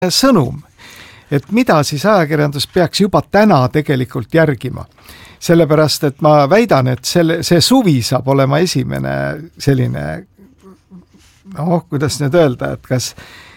sõnum, et mida siis ajakirjandus peaks juba täna tegelikult järgima. Sellepärast, et ma väidan, et see suvi saab olema esimene selline, kuidas nüüd öelda, et kas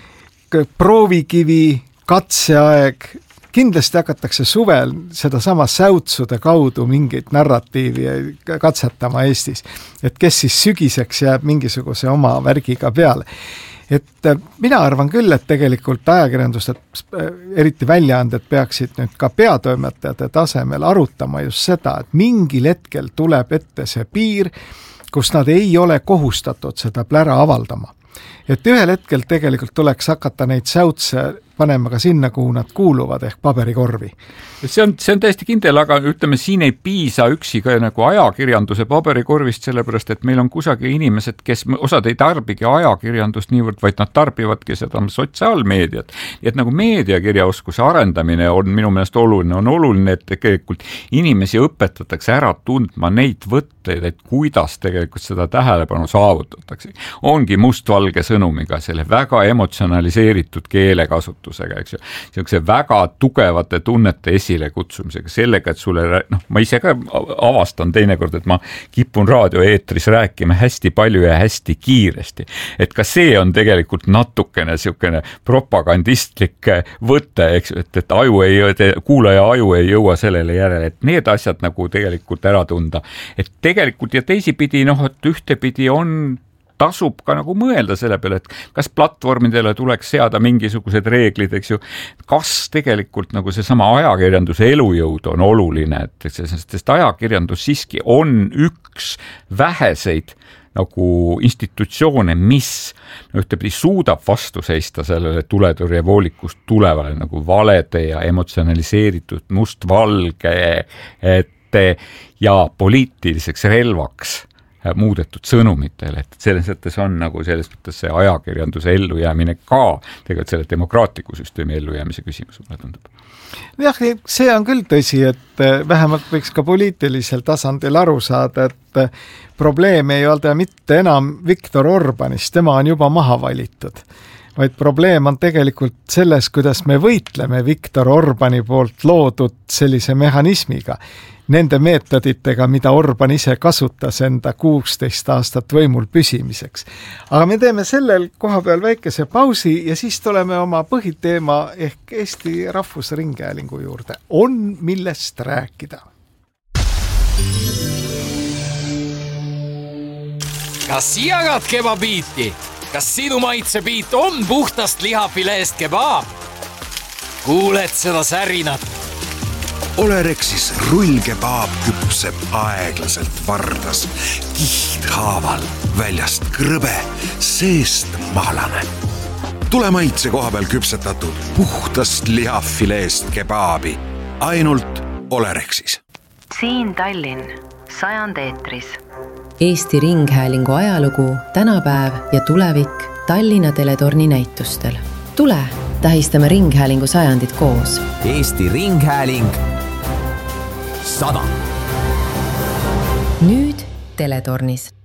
proovikivi, katseaeg, kindlasti hakatakse suvel seda sama säutsude kaudu mingeid narratiivi katsetama Eestis, et kes siis sügiseks jääb mingisuguse oma värgiga peale. Et mina arvan küll, et tegelikult ajakirjandused, eriti väljaanded peaksid nüüd ka peatoimetajate tasemel arutama just seda, et mingil hetkel tuleb ette see piir, kus nad ei ole kohustatud seda plära avaldama. Et ühel hetkel tegelikult tuleks hakata neid säutse panema ka sinna, kuhu nad kuuluvad, ehk paberikorvi. See on täiesti kindel, aga ütleme, siin ei piisa üksi ka nagu ajakirjanduse paberikorvist, sellepärast, et meil on kusagil inimesed, kes osad ei tarbigi ajakirjandust niivõrd, vaid nad tarbivadki seda sotsiaalmeediat. Et nagu meediakirjaoskuse arendamine on minu meelest oluline, on oluline, et tegelikult inimesi õpetatakse ära tundma neid võtteid, et kuidas tegelikult seda tähelepanu saavutatakse. Ongi mustvalge sõnumiga, selle väga emotsionaliseeritud keelekasutusega, eks ju. Selline väga tugevate tunnete esile kutsumisega, sellega, et sulle, ma ise ka avastan teinekord, et ma kipun raadioeetris rääkima hästi palju ja hästi kiiresti. Et ka see on tegelikult natukene selline propagandistlik võte, eks, et kuulaja aju ei jõua sellele järele, et need asjad nagu tegelikult ära tunda. Et tegelikult ja teisipidi, et ühtepidi tasub ka nagu mõelda selle peale, et kas platvormidele tuleks seada mingisugused reeglid, eks ju, kas tegelikult nagu seesama ajakirjanduse elujõud on oluline, sest ajakirjandus siiski on üks väheseid nagu institutsioone, mis ühtepidi suudab vastu seista sellele tuletõrjevoolikust tulevale nagu valede ja emotsionaliseeritud mustvalge ja poliitiliseks relvaks muudetud sõnumitele, et selles mõttes on nagu selles mõttes see ajakirjanduse ellujäämine ka tegelikult selle demokraatliku süsteemi ellujäämise küsimus, mulle tundub. Jah, see on küll tõsi, et vähemalt võiks ka poliitilisel tasandil aru saada, et probleem ei ole mitte enam Viktor Orbanist, tema on juba maha valitud, vaid probleem on tegelikult selles, kuidas me võitleme Viktor Orbani poolt loodud sellise mehhanismiga, nende meetoditega, mida Orban ise kasutas enda 16 aastat võimul püsimiseks. Aga me teeme sellel koha peal väikese pausi ja siis tuleme oma põhiteema ehk Eesti Rahvusringhäälingu juurde. On millest rääkida. Kas jagad kebabiiti? Kas sinu maitsebiit on puhtast lihafileest kebaab? Kuuled seda särinat? Olerexis rullkebaab küpseb aeglaselt vardas, kihthaaval, väljast krõbe, seest mahlane. Tule maitse koha peal küpsetatud puhtast lihafileest kebaabi, ainult Olerexis. Siin Tallinn, 100 eetris. Eesti Ringhäälingu ajalugu, tänapäev ja tulevik Tallinna Teletorni näitustel. Tule, tähistame Ringhäälingu 100 koos. Eesti Ringhääling 100. Nüüd Teletornis.